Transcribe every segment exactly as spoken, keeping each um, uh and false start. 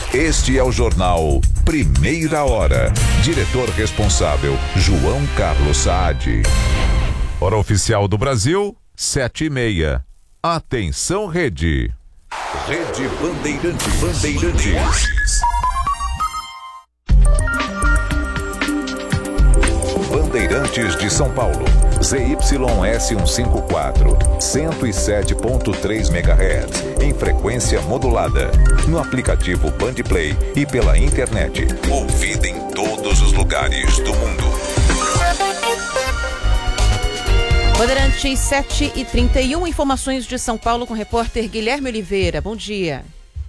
Este é o Jornal Primeira Hora. Diretor responsável, João Carlos Saad. Hora oficial do Brasil, sete e meia. Atenção, Rede. Rede Bandeirantes. Bandeirantes. Bandeirantes de São Paulo. Z Y S cento e cinquenta e quatro, cento e sete ponto três megahertz, em frequência modulada. No aplicativo Bandplay e pela internet. Ouvida em todos os lugares do mundo. Bandeirantes sete e trinta e um, informações de São Paulo com o repórter Guilherme Oliveira. Bom dia.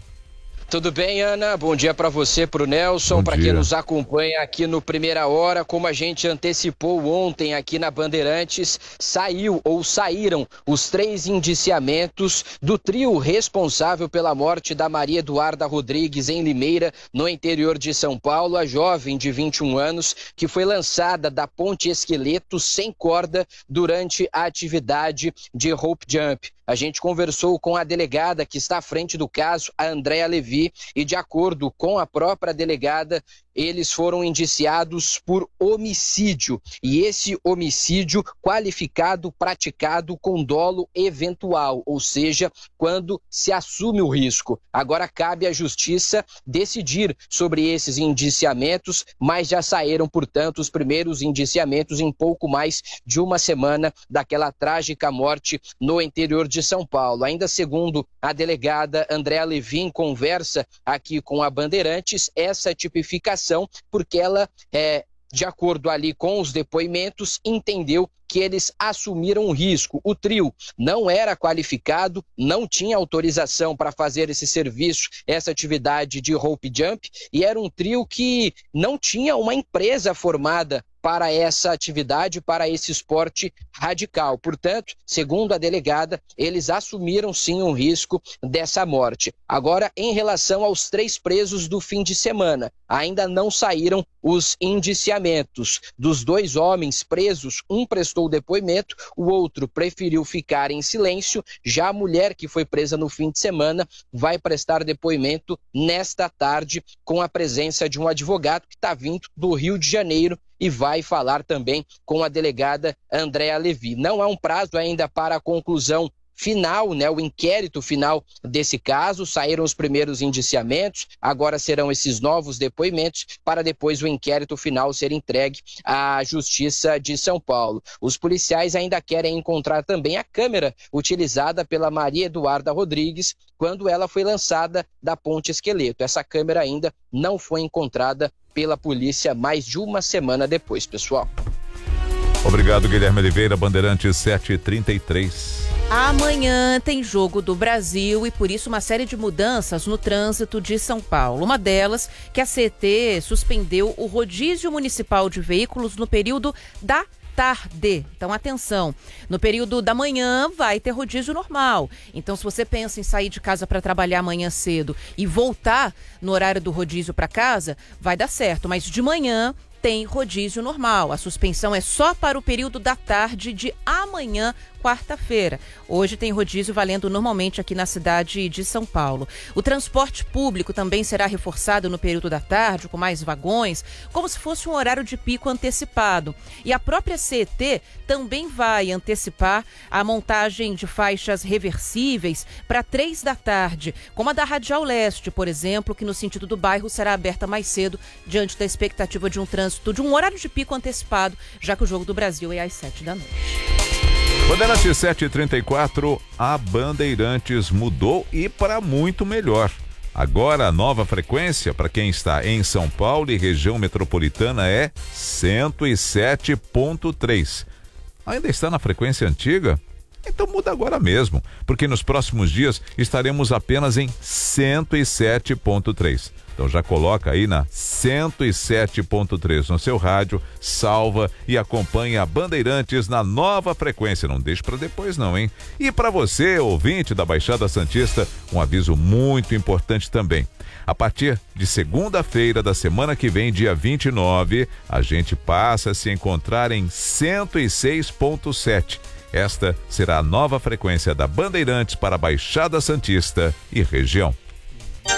Tudo bem, Ana? Bom dia para você, para o Nelson, para quem nos acompanha aqui no Primeira Hora. Como a gente antecipou ontem aqui na Bandeirantes, saiu ou saíram os três indiciamentos do trio responsável pela morte da Maria Eduarda Rodrigues em Limeira, no interior de São Paulo, a jovem de vinte e um anos que foi lançada da ponte Esqueleto sem corda durante a atividade de rope jump. A gente conversou com a delegada que está à frente do caso, a Andréa Levi, e de acordo com a própria delegada, eles foram indiciados por homicídio. E esse homicídio qualificado, praticado com dolo eventual, ou seja, quando se assume o risco. Agora cabe à justiça decidir sobre esses indiciamentos, mas já saíram, portanto, os primeiros indiciamentos em pouco mais de uma semana daquela trágica morte no interior de São Paulo. Ainda segundo a delegada Andréa Levi, em conversa aqui com a Bandeirantes, essa tipificação porque ela, é, de acordo ali com os depoimentos, entendeu que eles assumiram um risco. O trio não era qualificado, não tinha autorização para fazer esse serviço, essa atividade de rope jump, e era um trio que não tinha uma empresa formada para essa atividade, para esse esporte radical. Portanto, segundo a delegada, eles assumiram sim um risco dessa morte. Agora, em relação aos três presos do fim de semana, ainda não saíram os indiciamentos. Dos dois homens presos, um prestou depoimento, o outro preferiu ficar em silêncio. Já a mulher que foi presa no fim de semana vai prestar depoimento nesta tarde com a presença de um advogado que está vindo do Rio de Janeiro e vai falar também com a delegada Andréa Levi. Não há um prazo ainda para a conclusão final, né, o inquérito final desse caso. Saíram os primeiros indiciamentos, agora serão esses novos depoimentos para depois o inquérito final ser entregue à Justiça de São Paulo. Os policiais ainda querem encontrar também a câmera utilizada pela Maria Eduarda Rodrigues quando ela foi lançada da ponte Esqueleto. Essa câmera ainda não foi encontrada pela polícia mais de uma semana depois, pessoal. Obrigado, Guilherme Oliveira, Bandeirantes sete e trinta e três. Amanhã tem Jogo do Brasil e por isso uma série de mudanças no trânsito de São Paulo. Uma delas que a C E T suspendeu o rodízio municipal de veículos no período da tarde. Então, atenção, no período da manhã vai ter rodízio normal. Então, se você pensa em sair de casa para trabalhar amanhã cedo e voltar no horário do rodízio para casa, vai dar certo. Mas de manhã tem rodízio normal. A suspensão é só para o período da tarde de amanhã, quarta-feira. Hoje tem rodízio valendo normalmente aqui na cidade de São Paulo. O transporte público também será reforçado no período da tarde, com mais vagões, como se fosse um horário de pico antecipado. E a própria C E T também vai antecipar a montagem de faixas reversíveis para três da tarde, como a da Radial Leste, por exemplo, que no sentido do bairro será aberta mais cedo, diante da expectativa de um trânsito de um horário de pico antecipado, já que o Jogo do Brasil é às sete da noite. Bandeirantes sete e trinta e quatro, a Bandeirantes mudou e para muito melhor. Agora a nova frequência para quem está em São Paulo e região metropolitana é cento e sete ponto três. Ainda está na frequência antiga? Então muda agora mesmo, porque nos próximos dias estaremos apenas em cento e sete ponto três. Então já coloca aí na cento e sete ponto três no seu rádio, salva e acompanha a Bandeirantes na nova frequência. Não deixe para depois não, hein? E para você, ouvinte da Baixada Santista, um aviso muito importante também. A partir de segunda-feira da semana que vem, dia vinte e nove, a gente passa a se encontrar em cento e seis ponto sete. Esta será a nova frequência da Bandeirantes para a Baixada Santista e região.